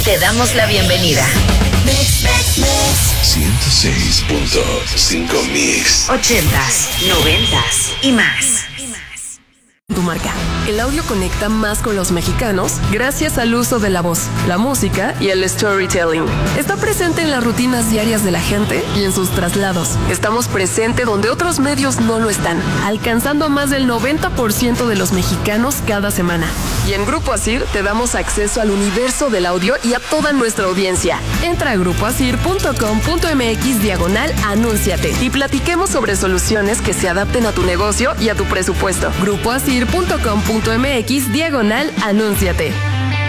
Te damos la bienvenida. 106.5 Mix. 80s, 90s y más. Tu marca. El audio conecta más con los mexicanos gracias al uso de la voz, la música y el storytelling. Está presente en las rutinas diarias de la gente y en sus traslados. Estamos presentes donde otros medios no lo están, alcanzando a más del 90% de los mexicanos cada semana. Y en Grupo Asir te damos acceso al universo del audio y a toda nuestra audiencia. Entra a grupoasir.com.mx/anúnciate y platiquemos sobre soluciones que se adapten a tu negocio y a tu presupuesto. grupoasir.com.mx/anúnciate.